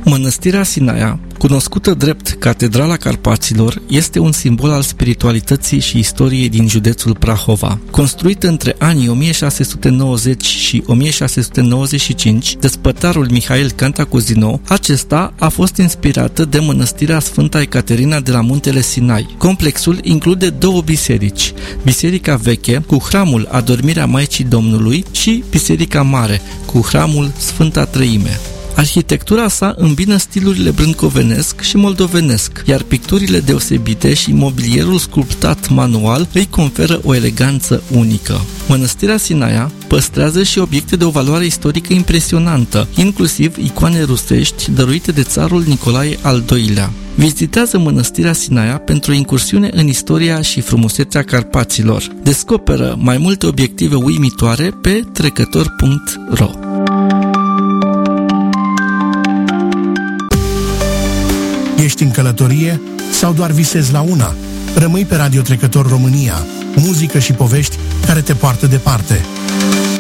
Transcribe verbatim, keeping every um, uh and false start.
Mănăstirea Sinaia, cunoscută drept Catedrala Carpaților, este un simbol al spiritualității și istoriei din județul Prahova. Construită între anii o mie șase sute nouăzeci și o mie șase sute nouăzeci și cinci de spătarul Mihail Cantacuzino, acesta a fost inspirată de mănăstirea Sfânta Ecaterina de la Muntele Sinai. Complexul include două biserici, Biserica Veche, cu hramul Adormirea Maicii Domnului, și Biserica Mare, cu hramul Sfânta Treime. Arhitectura sa îmbină stilurile brâncovenesc și moldovenesc, iar picturile deosebite și mobilierul sculptat manual îi conferă o eleganță unică. Mănăstirea Sinaia păstrează și obiecte de o valoare istorică impresionantă, inclusiv icoane rusești dăruite de țarul Nicolae al doilea. Vizitează Mănăstirea Sinaia pentru o incursiune în istoria și frumusețea Carpaților. Descoperă mai multe obiective uimitoare pe trecător punct ro. Ești în călătorie sau doar visezi la una? Rămâi pe Radio Trecător România, muzică și povești care te poartă departe.